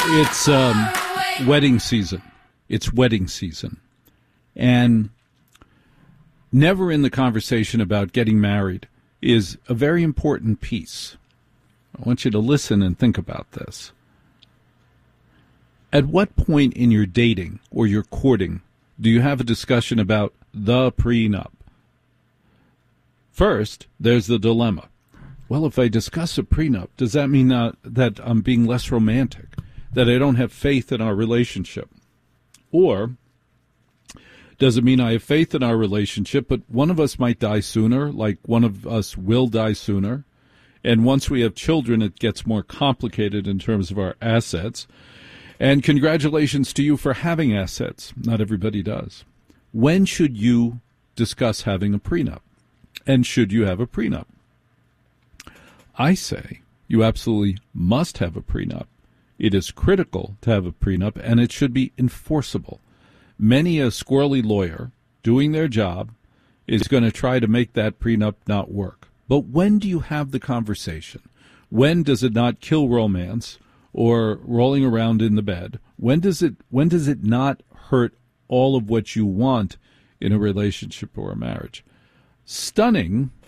It's wedding season. It's wedding season. And never in the conversation about getting married is a very important piece. I want you to listen and think about this. At what point in your dating or your courting do you have a discussion about the prenup? First, there's the dilemma. Well, if I discuss a prenup, does that mean that I'm being less romantic, that I don't have faith in our relationship? Or does it mean I have faith in our relationship, but one of us might die sooner, like one of us will die sooner, and once we have children, it gets more complicated in terms of our assets. And congratulations to you for having assets. Not everybody does. When should you discuss having a prenup? And should you have a prenup? I say you absolutely must have a prenup. It is critical to have a prenup, and it should be enforceable. Many a squirrely lawyer doing their job is going to try to make that prenup not work. But when do you have the conversation? When does it not kill romance or rolling around in the bed? When does it not hurt all of what you want in a relationship or a marriage? Stunning